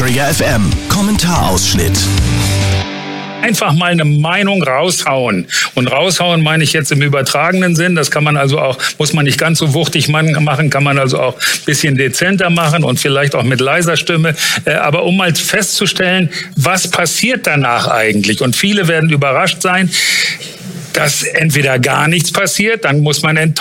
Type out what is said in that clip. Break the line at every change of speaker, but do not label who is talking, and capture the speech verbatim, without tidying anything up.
Trigger F M Kommentarausschnitt.
Einfach mal eine Meinung raushauen. Und raushauen meine ich jetzt im übertragenen Sinn. Das kann man also auch, muss man nicht ganz so wuchtig machen, kann man also auch ein bisschen dezenter machen und vielleicht auch mit leiser Stimme. Aber um mal festzustellen, was passiert danach eigentlich? Und viele werden überrascht sein, dass entweder gar nichts passiert, dann muss man enttäuscht